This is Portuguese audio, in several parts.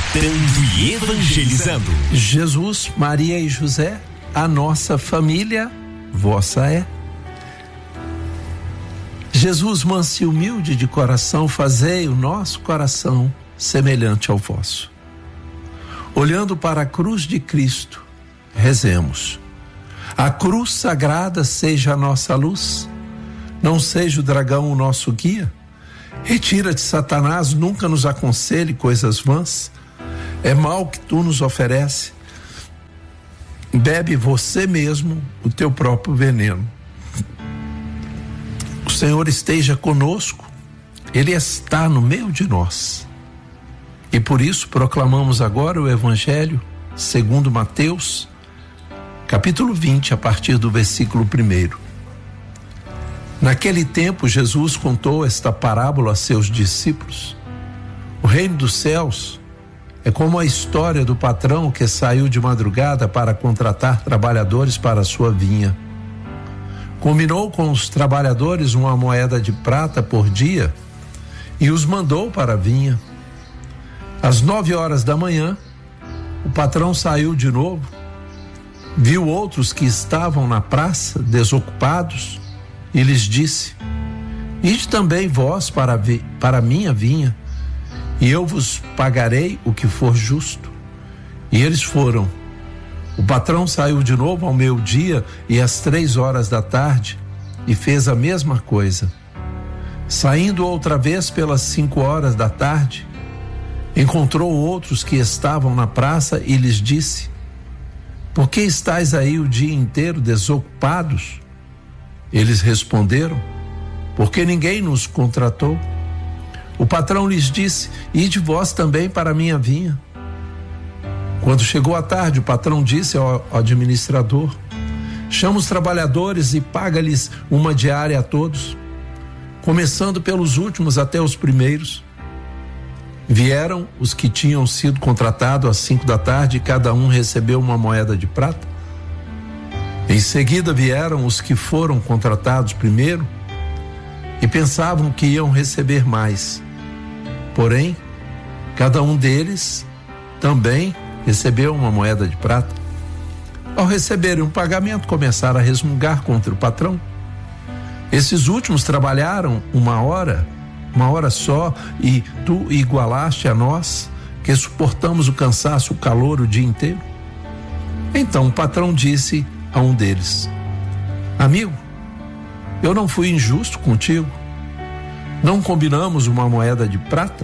Cantando e evangelizando. Jesus, Maria e José, a nossa família, vossa é. Jesus, manso e humilde de coração, fazei o nosso coração semelhante ao vosso. Olhando para a cruz de Cristo, rezemos. A cruz sagrada seja a nossa luz, não seja o dragão o nosso guia. Retira-te, Satanás, nunca nos aconselhe coisas vãs. É mal que tu nos oferece. Bebe você mesmo o teu próprio veneno. O Senhor esteja conosco, Ele está no meio de nós. E por isso proclamamos agora o Evangelho segundo Mateus, capítulo 20, a partir do versículo 1. Naquele tempo, Jesus contou esta parábola a seus discípulos. O reino dos céus é como a história do patrão que saiu de madrugada para contratar trabalhadores para a sua vinha. Combinou com os trabalhadores uma moeda de prata por dia e os mandou para a vinha. Às 9 horas da manhã, o patrão saiu de novo, viu outros que estavam na praça desocupados e lhes disse: ide também vós para a minha vinha, e eu vos pagarei o que for justo. E eles foram. O patrão saiu de novo ao meio-dia e às 3 horas da tarde e fez a mesma coisa. Saindo outra vez pelas 5 horas da tarde, encontrou outros que estavam na praça e lhes disse: por que estáis aí o dia inteiro desocupados? Eles responderam: porque ninguém nos contratou. O patrão lhes disse: ide vós também para a minha vinha. Quando chegou a tarde, o patrão disse ao administrador: chama os trabalhadores e paga-lhes uma diária a todos, começando pelos últimos até os primeiros. Vieram os que tinham sido contratados às 5 da tarde e cada um recebeu uma moeda de prata. Em seguida vieram os que foram contratados primeiro e pensavam que iam receber mais. Porém, cada um deles também recebeu uma moeda de prata. Ao receberem um pagamento, começaram a resmungar contra o patrão. Esses últimos trabalharam uma hora só, e tu igualaste a nós, que suportamos o cansaço, o calor o dia inteiro. Então o patrão disse a um deles: amigo, eu não fui injusto contigo? Não combinamos uma moeda de prata?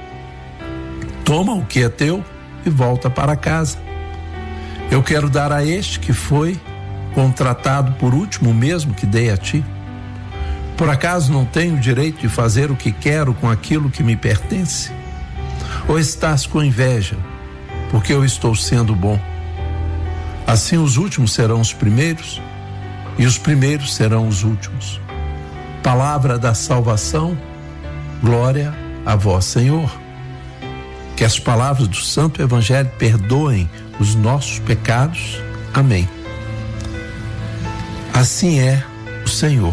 Toma o que é teu e volta para casa. Eu quero dar a este que foi contratado por último o mesmo que dei a ti. Por acaso não tenho direito de fazer o que quero com aquilo que me pertence? Ou estás com inveja, porque eu estou sendo bom? Assim os últimos serão os primeiros, e os primeiros serão os últimos. Palavra da salvação, glória a vós, Senhor. Que as palavras do Santo Evangelho perdoem os nossos pecados. Amém. Assim é o Senhor.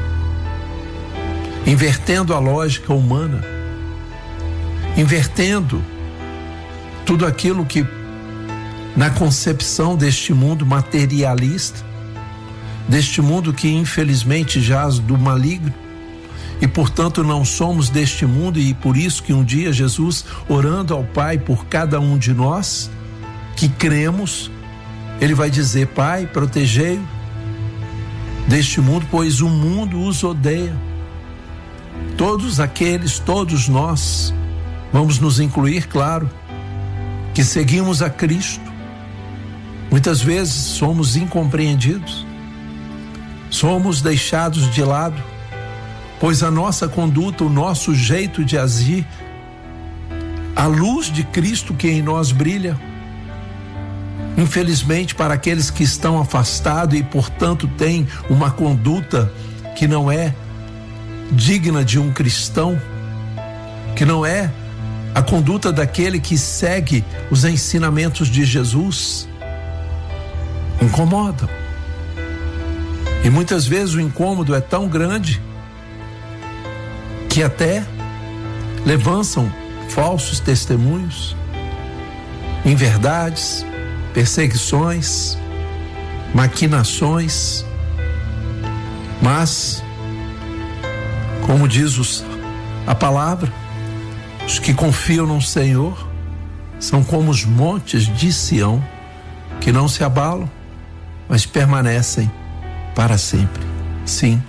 Invertendo a lógica humana, invertendo tudo aquilo que na concepção deste mundo materialista, deste mundo que infelizmente jaz do maligno, e portanto não somos deste mundo, e por isso que um dia Jesus, orando ao Pai por cada um de nós que cremos, Ele vai dizer: Pai, protegei-o deste mundo, pois o mundo os odeia. Todos nós vamos nos incluir, claro, que seguimos a Cristo. Muitas vezes somos incompreendidos, somos deixados de lado, pois a nossa conduta, o nosso jeito de agir, a luz de Cristo que em nós brilha, infelizmente para aqueles que estão afastados e portanto têm uma conduta que não é digna de um cristão, que não é a conduta daquele que segue os ensinamentos de Jesus, incomodam. E muitas vezes o incômodo é tão grande que até levantam falsos testemunhos, inverdades, perseguições, maquinações, mas, como diz a palavra, os que confiam no Senhor são como os montes de Sião, que não se abalam, mas permanecem para sempre. Sim,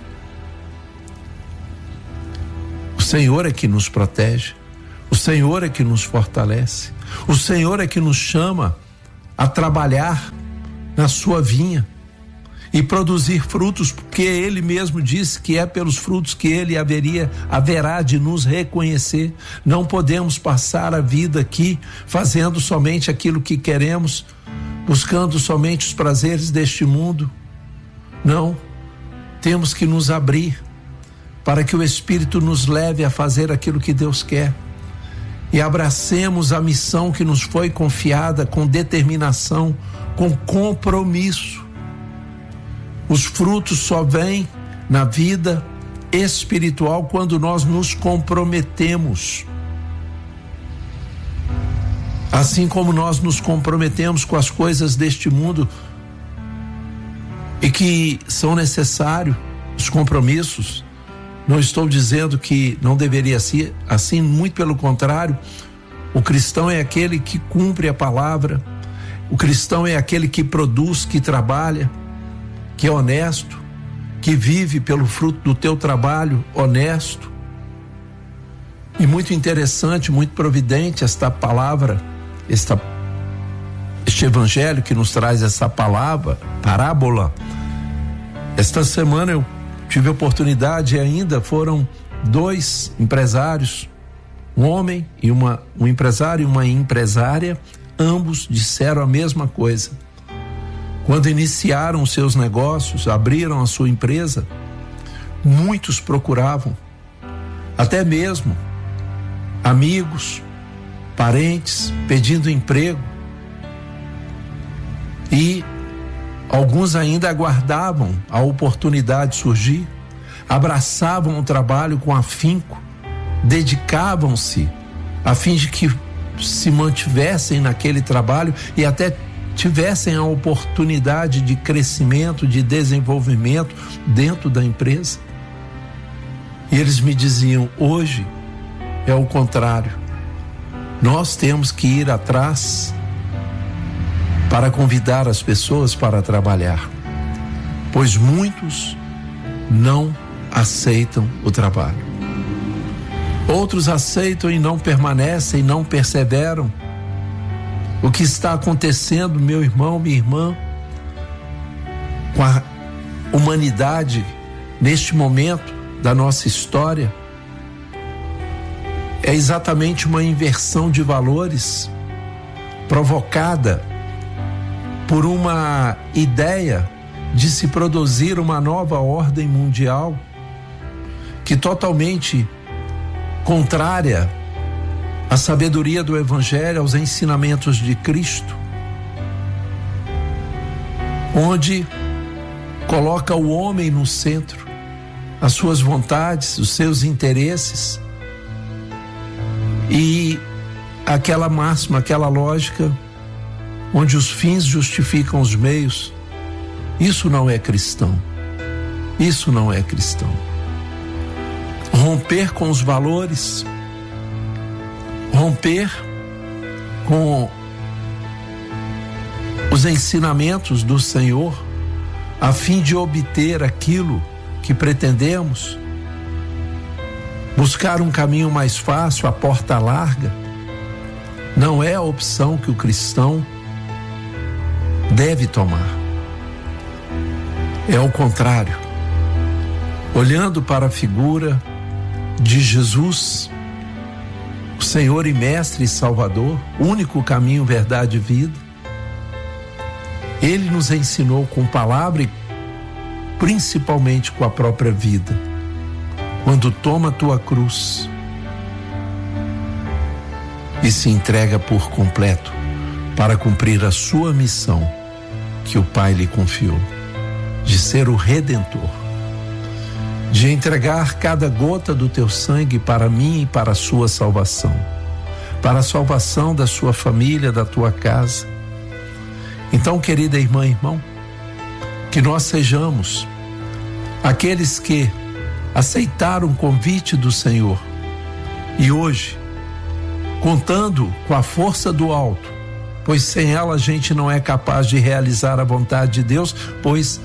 o Senhor é que nos protege, o Senhor é que nos fortalece, o Senhor é que nos chama a trabalhar na sua vinha e produzir frutos, porque Ele mesmo disse que é pelos frutos que Ele haverá de nos reconhecer. Não podemos passar a vida aqui fazendo somente aquilo que queremos, buscando somente os prazeres deste mundo. Não, temos que nos abrir para que o Espírito nos leve a fazer aquilo que Deus quer e abracemos a missão que nos foi confiada com determinação, com compromisso. Os frutos só vêm na vida espiritual quando nós nos comprometemos. Assim como nós nos comprometemos com as coisas deste mundo e que são necessários os compromissos. Não estou dizendo que não deveria ser assim, muito pelo contrário. O cristão é aquele que cumpre a palavra, o cristão é aquele que produz, que trabalha, que é honesto, que vive pelo fruto do teu trabalho honesto. E muito interessante, muito providente esta palavra, este evangelho que nos traz essa parábola. Esta semana eu tive a oportunidade e ainda foram 2 empresários, um homem e um empresário e uma empresária, ambos disseram a mesma coisa. Quando iniciaram os seus negócios, abriram a sua empresa, muitos procuravam, até mesmo amigos, parentes, pedindo emprego. E alguns ainda aguardavam a oportunidade surgir, abraçavam o trabalho com afinco, dedicavam-se a fim de que se mantivessem naquele trabalho e até tivessem a oportunidade de crescimento, de desenvolvimento dentro da empresa. E eles me diziam: hoje é o contrário. Nós temos que ir atrás para convidar as pessoas para trabalhar, pois muitos não aceitam o trabalho. Outros aceitam e não permanecem, não perseveram. O que está acontecendo, meu irmão, minha irmã, com a humanidade neste momento da nossa história, é exatamente uma inversão de valores provocada por uma ideia de se produzir uma nova ordem mundial que totalmente contrária à sabedoria do Evangelho, aos ensinamentos de Cristo, onde coloca o homem no centro, as suas vontades, os seus interesses, e aquela máxima, aquela lógica onde os fins justificam os meios. Isso não é cristão. Isso não é cristão. Romper com os valores, romper com os ensinamentos do Senhor, a fim de obter aquilo que pretendemos, buscar um caminho mais fácil, a porta larga, não é a opção que o cristão deve tomar. É o contrário. Olhando para a figura de Jesus, o Senhor e Mestre e Salvador, único caminho, verdade e vida, Ele nos ensinou com palavra e principalmente com a própria vida. Quando toma a tua cruz e se entrega por completo para cumprir a sua missão que o Pai lhe confiou, de ser o Redentor, de entregar cada gota do teu sangue para mim e para a sua salvação, para a salvação da sua família, da tua casa. Então, querida irmã e irmão, que nós sejamos aqueles que aceitaram o convite do Senhor e hoje, contando com a força do alto, pois sem ela a gente não é capaz de realizar a vontade de Deus, pois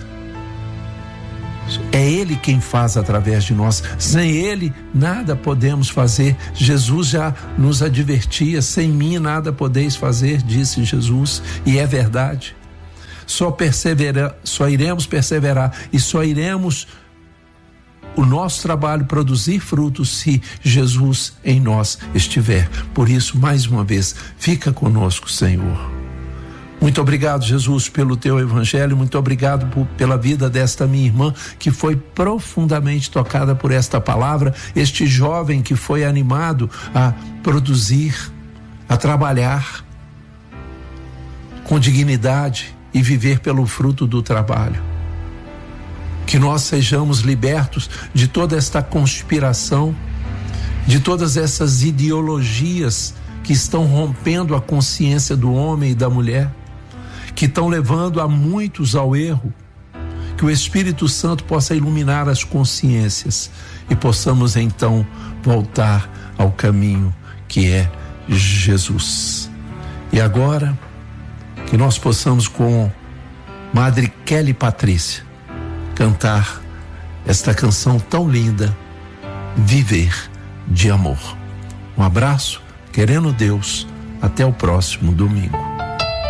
é Ele quem faz através de nós. Sem Ele nada podemos fazer. Jesus já nos advertia: sem mim nada podeis fazer, disse Jesus, e é verdade. Só iremos perseverar e só iremos o nosso trabalho produzir frutos se Jesus em nós estiver. Por isso, mais uma vez, fica conosco, Senhor. Muito obrigado, Jesus, pelo teu evangelho. Muito obrigado pela vida desta minha irmã que foi profundamente tocada por esta palavra, este jovem que foi animado a produzir, a trabalhar com dignidade e viver pelo fruto do trabalho. Que nós sejamos libertos de toda esta conspiração, de todas essas ideologias que estão rompendo a consciência do homem e da mulher, que estão levando a muitos ao erro. Que o Espírito Santo possa iluminar as consciências e possamos então voltar ao caminho que é Jesus. E agora, que nós possamos, com Madre Kelly Patrícia, cantar esta canção tão linda, Viver de Amor. Um abraço, querendo Deus, até o próximo domingo.